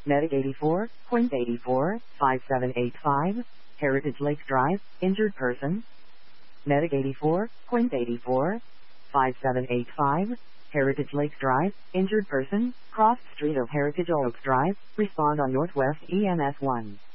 Medic 84, Quint 84, 5785, Heritage Lake Drive, injured person. Medic 84, Quint 84, 5785, Heritage Lake Drive, injured person, crossed street of Heritage Oaks Drive, respond on Northwest EMS 1.